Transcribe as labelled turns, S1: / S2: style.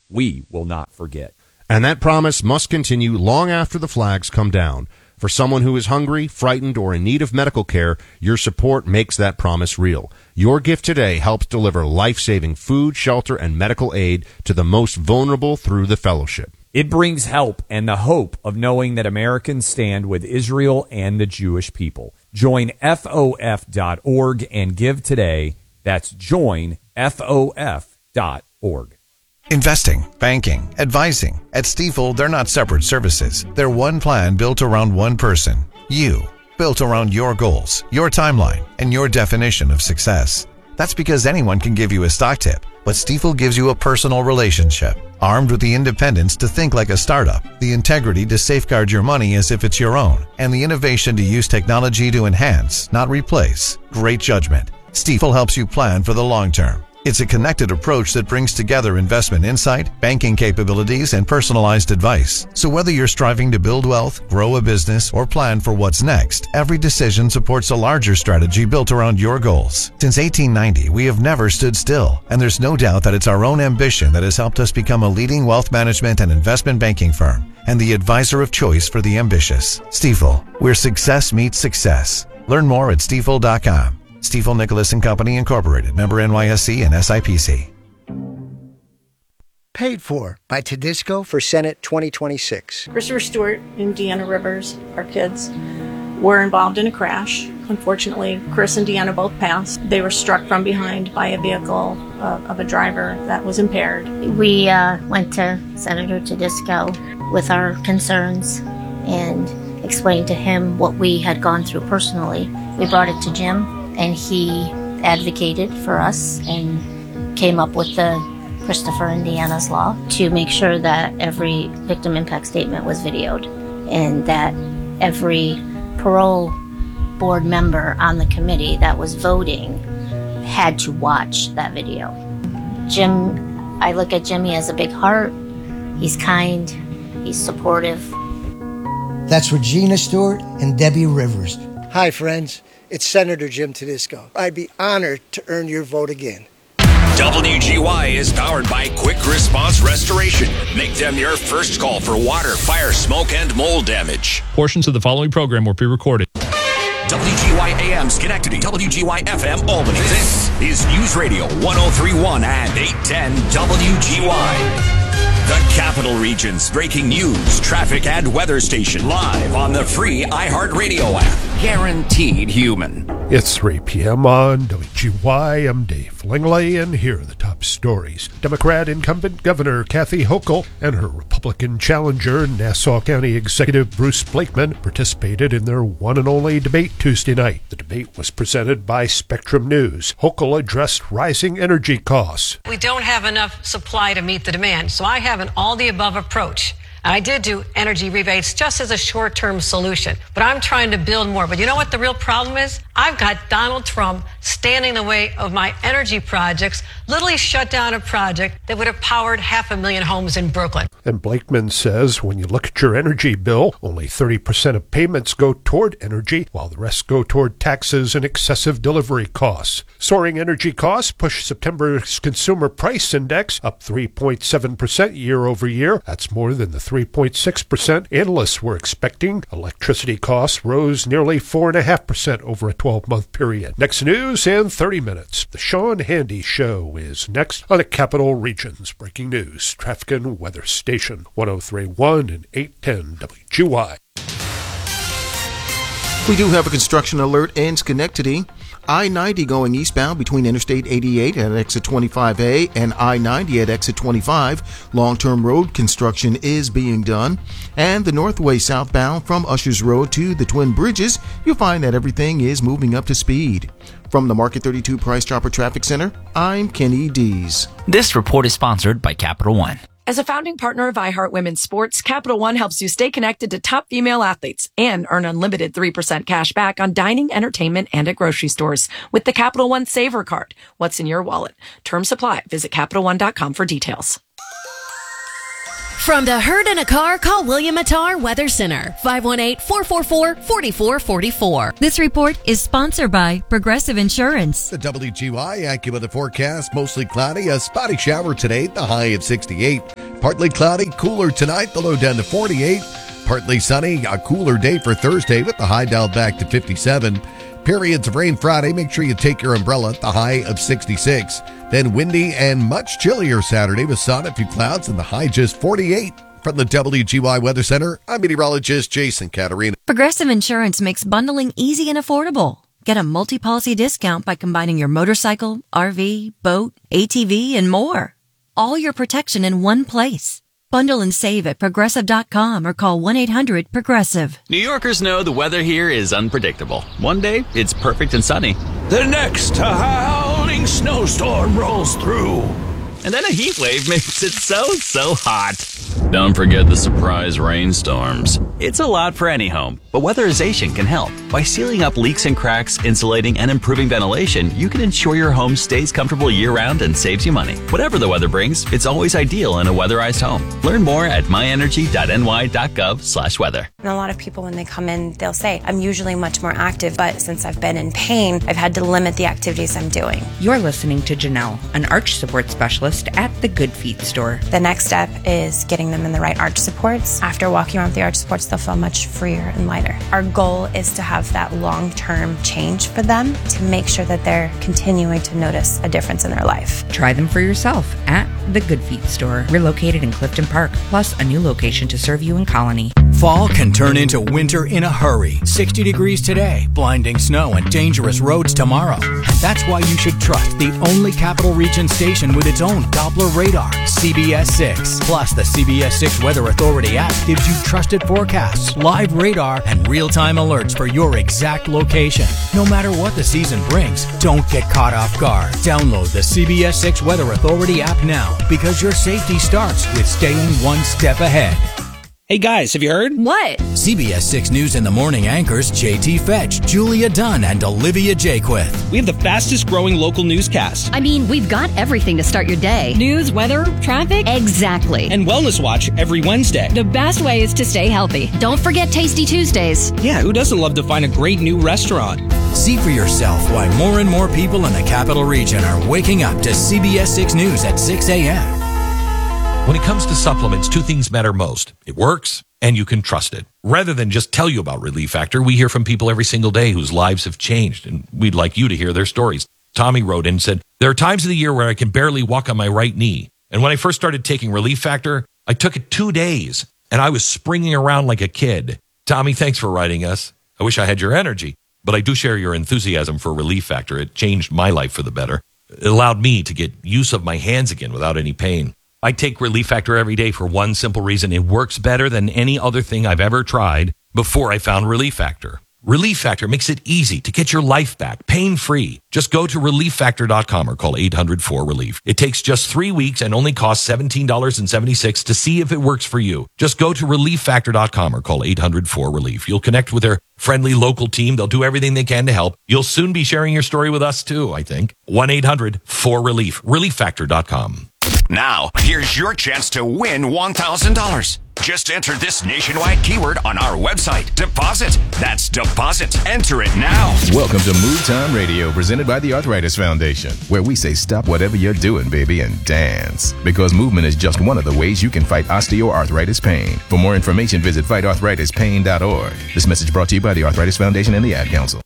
S1: we will not forget.
S2: And that promise must continue long after the flags come down. For someone who is hungry, frightened, or in need of medical care, your support makes that promise real. Your gift today helps deliver life-saving food, shelter, and medical aid to the most vulnerable through the fellowship.
S1: It brings help and the hope of knowing that Americans stand with Israel and the Jewish people. Join FOF.org and give today. That's joinFOF.org.
S3: Investing, banking, advising. At Stifel, they're not separate services. They're one plan built around one person. You. Built around your goals, your timeline, and your definition of success. That's because anyone can give you a stock tip, but Stifel gives you a personal relationship. Armed with the independence to think like a startup, the integrity to safeguard your money as if it's your own, and the innovation to use technology to enhance, not replace. Great judgment. Stifel helps you plan for the long term. It's a connected approach that brings together investment insight, banking capabilities, and personalized advice. So whether you're striving to build wealth, grow a business, or plan for what's next, every decision supports a larger strategy built around your goals. Since 1890, we have never stood still, and there's no doubt that it's our own ambition that has helped us become a leading wealth management and investment banking firm, and the advisor of choice for the ambitious. Stifel, where success meets success. Learn more at stifel.com. Stifel Nicholas & Company Incorporated, member NYSE and SIPC.
S4: Paid for by Tedisco for Senate 2026.
S5: Christopher Stewart and Deanna Rivers, our kids, were involved in a crash. Unfortunately, Chris and Deanna both passed. They were struck from behind by a vehicle of a driver that was impaired.
S6: We went to Senator Tedisco with our concerns and explained to him what we had gone through personally. We brought it to Jim, and he advocated for us and came up with the Christopher and Deanna's Law to make sure that every victim impact statement was videoed and that every parole board member on the committee that was voting had to watch that video. Jim, I look at Jimmy as a big heart. He's kind, he's supportive.
S4: That's Regina Stewart and Debbie Rivers. Hi, friends. It's Senator Jim Tedisco. I'd be honored to earn your vote again.
S7: WGY is powered by Quick Response Restoration. Make them your first call for water, fire, smoke, and mold damage.
S8: Portions of the following program were pre-recorded.
S7: WGY AM Schenectady, WGY FM Albany. This is News Radio 103.1 and 810 WGY. The Capital Region's breaking news, traffic, and weather station live on the free iHeartRadio app. Guaranteed human.
S9: It's 3 p.m. on WGY. I'm Dave Langley, and here are the top stories. Democrat incumbent Governor Kathy Hochul and her Republican challenger, Nassau County Executive Bruce Blakeman, participated in their one and only debate Tuesday night. The debate was presented by Spectrum News. Hochul addressed rising energy costs.
S10: We don't have enough supply to meet the demand, so I have an all-the-above approach. I did do energy rebates just as a short-term solution, but I'm trying to build more. But you know what the real problem is? I've got Donald Trump standing in the way of my energy projects, literally shut down a project that would have powered 500,000 homes in Brooklyn.
S9: And Blakeman says when you look at your energy bill, only 30% of payments go toward energy, while the rest go toward taxes and excessive delivery costs. Soaring energy costs push September's Consumer Price Index up 3.7% year over year. That's more than the 3.6% analysts were expecting. Electricity costs rose nearly 4.5% over a 12-month period. Next news in 30 minutes. The Sean Handy Show is next on the Capital Region's breaking news, traffic and weather station 103.1 and 810 WGY.
S11: We do have a construction alert in Schenectady. I-90 going eastbound between Interstate 88 at exit 25A and I-90 at exit 25. Long-term road construction is being done. And the Northway southbound from Ushers Road to the Twin Bridges, you'll find that everything is moving up to speed. From the Market 32 Price Chopper Traffic Center, I'm Kenny Dees.
S12: This report is sponsored by Capital One.
S13: As a founding partner of iHeart Women's Sports, Capital One helps you stay connected to top female athletes and earn unlimited 3% cash back on dining, entertainment, and at grocery stores with the Capital One Saver Card. What's in your wallet? Terms apply. Visit CapitalOne.com for details.
S14: From the Herd in a Car, call William Attar Weather Center, 518-444-4444.
S15: This report is sponsored by Progressive Insurance.
S16: The WGY AccuWeather forecast, mostly cloudy, a spotty shower today, the high at 68. Partly cloudy, cooler tonight, the low down to 48. Partly sunny, a cooler day for Thursday with the high down back to 57. Periods of rain Friday, make sure you take your umbrella, the high of 66. Then windy and much chillier Saturday with sun, a few clouds, and the high just 48. From the WGY Weather Center, I'm meteorologist Jason Caterina.
S15: Progressive Insurance makes bundling easy and affordable. Get a multi-policy discount by combining your motorcycle, RV, boat, ATV, and more. All your protection in one place. Bundle and save at Progressive.com or call 1-800-PROGRESSIVE.
S12: New Yorkers know the weather here is unpredictable. One day, it's perfect and sunny.
S7: The next howling snowstorm rolls through.
S12: And then a heat wave makes it so hot. Don't forget the surprise rainstorms. It's a lot for any home, but weatherization can help. By sealing up leaks and cracks, insulating, and improving ventilation, you can ensure your home stays comfortable year-round and saves you money. Whatever the weather brings, it's always ideal in a weatherized home. Learn more at myenergy.ny.gov/weather.
S17: And a lot of people, when they come in, they'll say, I'm usually much more active, but since I've been in pain, I've had to limit the activities I'm doing.
S18: You're listening to Janelle, an arch support specialist at the Good Feet store.
S17: The next step is getting them in the right arch supports. After walking around with the arch supports, they'll feel much freer and lighter. Our goal is to have that long-term change for them to make sure that they're continuing to notice a difference in their life.
S18: Try them for yourself at the Good Feet store. We're located in Clifton Park, plus a new location to serve you in Colony.
S19: Fall can turn into winter in a hurry. 60 degrees today, blinding snow and dangerous roads tomorrow. That's why you should trust the only Capital Region station with its own Doppler radar, CBS 6. Plus, the CBS 6 Weather Authority app gives you trusted forecasts, live radar, and real-time alerts for your exact location. No matter what the season brings, don't get caught off guard. Download the CBS 6 Weather Authority app now, because your safety starts with staying one step ahead.
S20: Hey guys, have you heard?
S14: What?
S19: CBS 6 News in the Morning anchors JT Fetch, Julia Dunn, and Olivia Jaquith.
S20: We have the fastest growing local newscast.
S14: I mean, we've got everything to start your day. News, weather, traffic. Exactly.
S20: And Wellness Watch every Wednesday.
S14: The best way is to stay healthy. Don't forget Tasty Tuesdays.
S20: Yeah, who doesn't love to find a great new restaurant?
S19: See for yourself why more and more people in the Capital Region are waking up to CBS 6 News at 6 a.m.
S21: When it comes to supplements, two things matter most. It works, and you can trust it. Rather than just tell you about Relief Factor, we hear from people every single day whose lives have changed, and we'd like you to hear their stories. Tommy wrote in and said, there are times of the year where I can barely walk on my right knee. And when I first started taking Relief Factor, I took it 2 days, and I was springing around like a kid. Tommy, thanks for writing us. I wish I had your energy, but I do share your enthusiasm for Relief Factor. It changed my life for the better. It allowed me to get use of my hands again without any pain. I take Relief Factor every day for one simple reason. It works better than any other thing I've ever tried before I found Relief Factor. Relief Factor makes it easy to get your life back, pain-free. Just go to ReliefFactor.com or call 800-4RELIEF. It takes just 3 weeks and only costs $17.76 to see if it works for you. Just go to ReliefFactor.com or call 800-4RELIEF. You'll connect with their friendly local team. They'll do everything they can to help. You'll soon be sharing your story with us too, I think. 1-800-4RELIEF. ReliefFactor.com.
S7: Now, here's your chance to win $1,000. Just enter this nationwide keyword on our website. Deposit. That's deposit. Enter it now.
S22: Welcome to Move Time Radio, presented by the Arthritis Foundation, where we say stop whatever you're doing, baby, and dance. Because movement is just one of the ways you can fight osteoarthritis pain. For more information, visit fightarthritispain.org. This message brought to you by the Arthritis Foundation and the Ad Council.